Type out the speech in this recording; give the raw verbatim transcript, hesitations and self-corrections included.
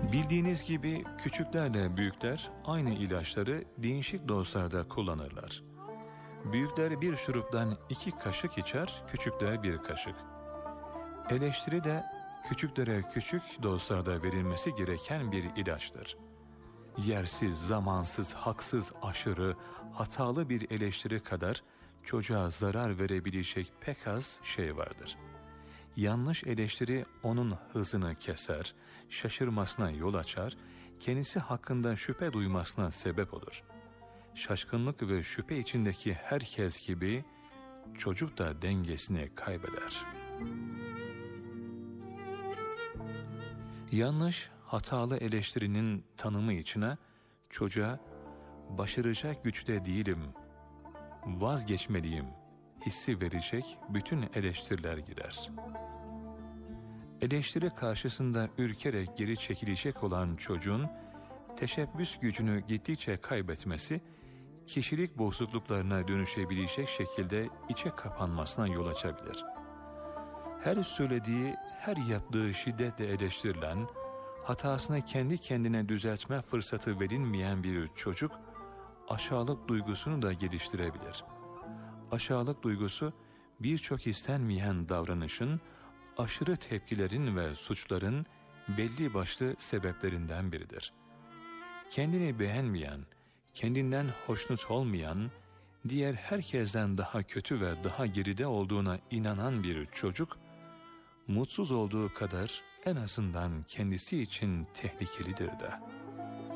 Bildiğiniz gibi küçüklerle büyükler aynı ilaçları değişik dozlarda kullanırlar. Büyükler bir şuruptan iki kaşık içer, küçükler bir kaşık. Eleştiri de küçüklere küçük dozlarda verilmesi gereken bir ilaçtır. Yersiz, zamansız, haksız, aşırı, hatalı bir eleştiri kadar çocuğa zarar verebilecek pek az şey vardır. Yanlış eleştiri onun hızını keser, şaşırmasına yol açar, kendisi hakkında şüphe duymasına sebep olur. Şaşkınlık ve şüphe içindeki herkes gibi çocuk da dengesini kaybeder. Yanlış, hatalı eleştirinin tanımı içine çocuğa başaracak güçte değilim, vazgeçmeliyim hissi verecek bütün eleştiriler girer. Eleştiri karşısında ürkerek geri çekilecek olan çocuğun teşebbüs gücünü gittikçe kaybetmesi, kişilik bozukluklarına dönüşebilecek şekilde içe kapanmasına yol açabilir. Her söylediği, her yaptığı şiddetle eleştirilen, hatasını kendi kendine düzeltme fırsatı verilmeyen bir çocuk, aşağılık duygusunu da geliştirebilir. Aşağılık duygusu, birçok istenmeyen davranışın, aşırı tepkilerin ve suçların belli başlı sebeplerinden biridir. Kendini beğenmeyen, kendinden hoşnut olmayan, diğer herkesten daha kötü ve daha geride olduğuna inanan bir çocuk, mutsuz olduğu kadar en azından kendisi için tehlikelidir de.